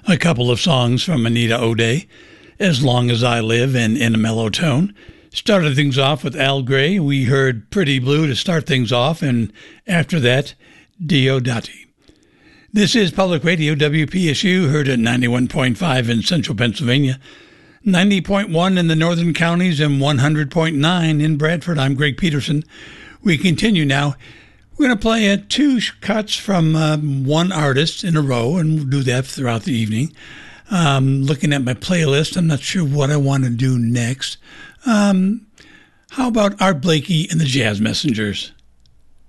A couple of songs from Anita O'Day, As Long as I Live and In a Mellow Tone. Started things off with Al Gray. We heard Pretty Blue to start things off, and after that, Diodati. This is Public Radio, WPSU, heard at 91.5 in central Pennsylvania, 90.1 in the northern counties, and 100.9 in Bradford. I'm Greg Peterson. We continue now. We're going to play two cuts from one artist in a row, and we'll do that throughout the evening. Looking at my playlist, I'm not sure what I want to do next. How about Art Blakey and the Jazz Messengers?